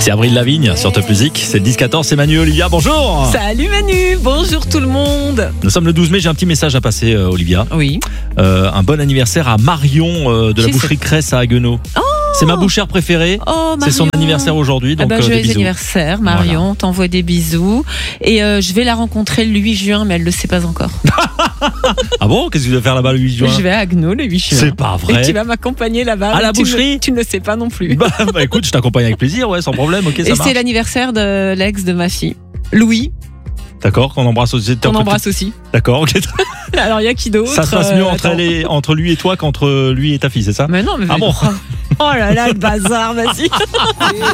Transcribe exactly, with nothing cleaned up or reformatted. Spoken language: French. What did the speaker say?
C'est Avril Lavigne sur Top Music. C'est le dix quatorze, c'est Manu et Olivia. Bonjour. Salut Manu, bonjour tout le monde. Nous sommes le douze mai, j'ai un petit message à passer, euh, Olivia. Oui. Euh, un bon anniversaire à Marion euh, de la Qui boucherie Cresse à Haguenau. Oh, c'est ma bouchère préférée. Oh, c'est son anniversaire aujourd'hui, donc ah bah, euh, des joyeux bisous. anniversaire Marion, voilà. T'envoie des bisous. Et euh, je vais la rencontrer le huit juin, mais elle le sait pas encore. Ah bon? Qu'est-ce que tu vas faire là-bas le huit juin? Je vais à Haguenau le huit juin. C'est pas vrai. Et tu vas m'accompagner là-bas. À la tu boucherie ne, Tu ne le sais pas non plus. Bah, bah écoute, je t'accompagne avec plaisir, ouais, sans problème, ok, ça Et marche. c'est l'anniversaire de l'ex de ma fille, Louis. D'accord, qu'on embrasse aussi. On embrasse aussi. D'accord, ok. Alors il y a qui d'autre? Ça se passe mieux euh, entre, elle et- entre lui et toi qu'entre lui et ta fille, c'est ça? Mais non, mais Ah bon? Oh là là, le bazar, vas-y.